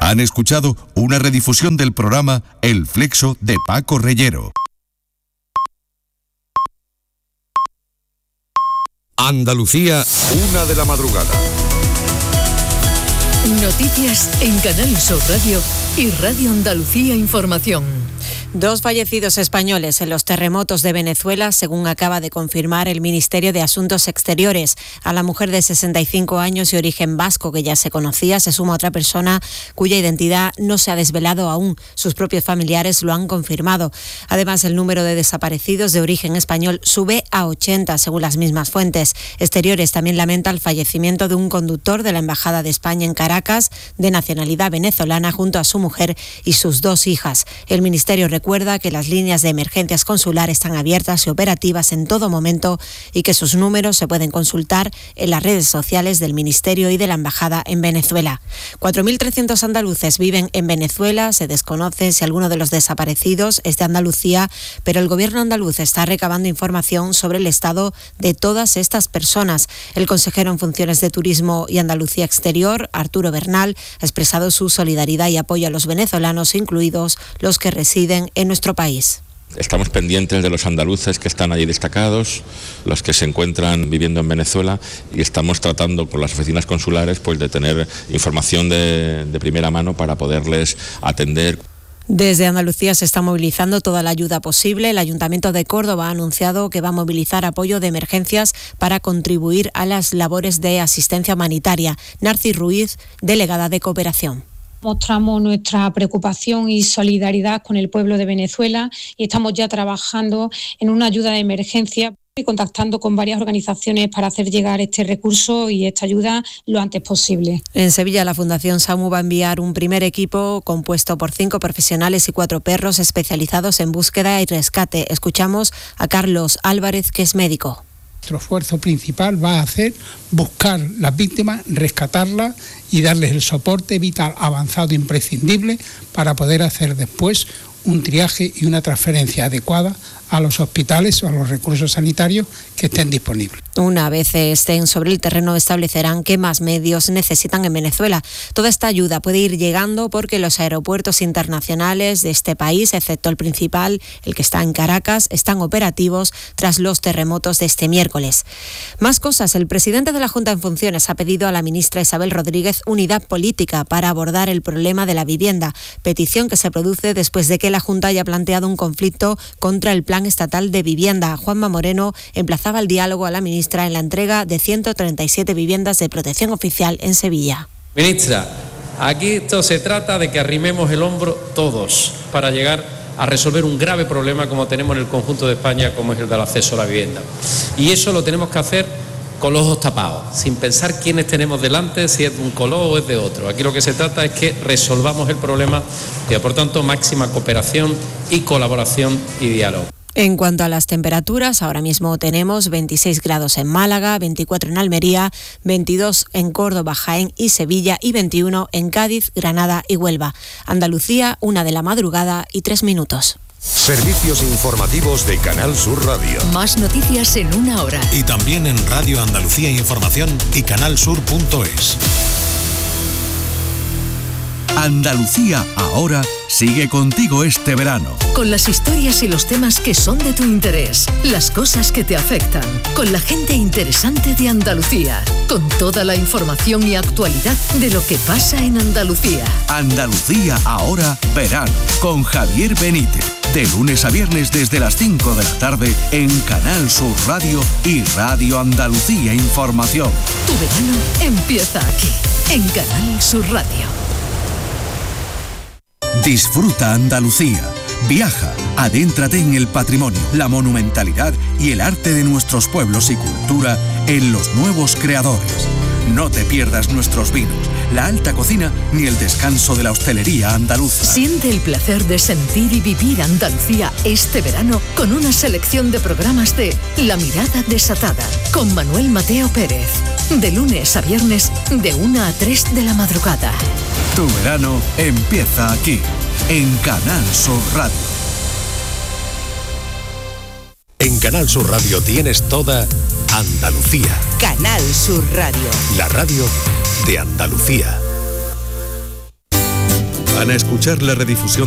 Han escuchado una redifusión del programa El Flexo de Paco Reyero. Andalucía, 1 de la madrugada. Noticias en Canal Sur Radio y Radio Andalucía Información. 2 fallecidos españoles en los terremotos de Venezuela, según acaba de confirmar el Ministerio de Asuntos Exteriores. A la mujer de 65 años y origen vasco, que ya se conocía, se suma otra persona cuya identidad no se ha desvelado aún. Sus propios familiares lo han confirmado. Además, el número de desaparecidos de origen español sube a 80, según las mismas fuentes. Exteriores también lamenta el fallecimiento de un conductor de la Embajada de España en Caracas, de nacionalidad venezolana, junto a su mujer y sus 2 hijas. El Ministerio recuerda que las líneas de emergencias consular están abiertas y operativas en todo momento y que sus números se pueden consultar en las redes sociales del Ministerio y de la Embajada en Venezuela. 4.300 andaluces viven en Venezuela. Se desconoce si alguno de los desaparecidos es de Andalucía, pero el Gobierno andaluz está recabando información sobre el estado de todas estas personas. El consejero en funciones de Turismo y Andalucía Exterior, Arturo Bernal, ha expresado su solidaridad y apoyo a los venezolanos, incluidos los que residen en nuestro país. Estamos pendientes de los andaluces que están allí destacados, los que se encuentran viviendo en Venezuela, y estamos tratando con las oficinas consulares pues de tener información de primera mano para poderles atender. Desde Andalucía se está movilizando toda la ayuda posible. El Ayuntamiento de Córdoba ha anunciado que va a movilizar apoyo de emergencias para contribuir a las labores de asistencia humanitaria. Narcis Ruiz, delegada de Cooperación. Mostramos nuestra preocupación y solidaridad con el pueblo de Venezuela y estamos ya trabajando en una ayuda de emergencia y contactando con varias organizaciones para hacer llegar este recurso y esta ayuda lo antes posible. En Sevilla, la Fundación SAMU va a enviar un primer equipo compuesto por 5 profesionales y 4 perros especializados en búsqueda y rescate. Escuchamos a Carlos Álvarez, que es médico. Nuestro esfuerzo principal va a ser buscar las víctimas, rescatarlas y darles el soporte vital avanzado imprescindible para poder hacer después un triaje y una transferencia adecuada a los hospitales o a los recursos sanitarios que estén disponibles. Una vez estén sobre el terreno, establecerán qué más medios necesitan en Venezuela. Toda esta ayuda puede ir llegando porque los aeropuertos internacionales de este país, excepto el principal, el que está en Caracas, están operativos tras los terremotos de este miércoles. Más cosas. El presidente de la Junta en funciones ha pedido a la ministra Isabel Rodríguez unidad política para abordar el problema de la vivienda, petición que se produce después de que la Junta haya planteado un conflicto contra el Plan Estatal de Vivienda. Juanma Moreno emplazaba al diálogo a la ministra en la entrega de 137 viviendas de protección oficial en Sevilla. Ministra, aquí esto se trata de que arrimemos el hombro todos para llegar a resolver un grave problema como tenemos en el conjunto de España, como es el del acceso a la vivienda. Y eso lo tenemos que hacer con los ojos tapados, sin pensar quiénes tenemos delante, si es de un color o es de otro. Aquí lo que se trata es que resolvamos el problema y, por tanto, máxima cooperación y colaboración y diálogo. En cuanto a las temperaturas, ahora mismo tenemos 26 grados en Málaga, 24 en Almería, 22 en Córdoba, Jaén y Sevilla y 21 en Cádiz, Granada y Huelva. Andalucía, 1 de la madrugada y 3 minutos. Servicios informativos de Canal Sur Radio. Más noticias en 1 hora. Y también en Radio Andalucía Información y canalsur.es. Andalucía ahora sigue contigo este verano. Con las historias y los temas que son de tu interés, las cosas que te afectan, con la gente interesante de Andalucía, con toda la información y actualidad de lo que pasa en Andalucía. Andalucía ahora verano, con Javier Benítez. De lunes a viernes desde las 5 de la tarde en Canal Sur Radio y Radio Andalucía Información. Tu verano empieza aquí, en Canal Sur Radio. Disfruta Andalucía. Viaja, adéntrate en el patrimonio, la monumentalidad y el arte de nuestros pueblos y cultura en Los Nuevos Creadores. No te pierdas nuestros vinos, la alta cocina ni el descanso de la hostelería andaluza. Siente el placer de sentir y vivir Andalucía este verano con una selección de programas de La Mirada Desatada con Manuel Mateo Pérez. De lunes a viernes de 1 a 3 de la madrugada. Tu verano empieza aquí, en Canal Sur Radio. En Canal Sur Radio tienes toda Andalucía. Canal Sur Radio. La radio de Andalucía. Van a escuchar la redifusión